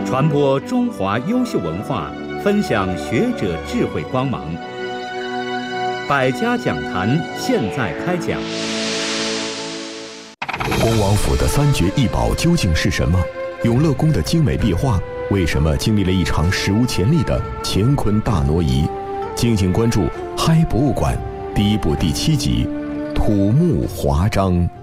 传播中华优秀文化，分享学者智慧光芒。百家讲坛现在开讲。 恭王府的三绝异宝究竟是什么？永乐宫的精美壁画为什么经历了一场史无前例的乾坤大挪移？敬请关注《嗨博物馆》第1部第7集《土木华章》。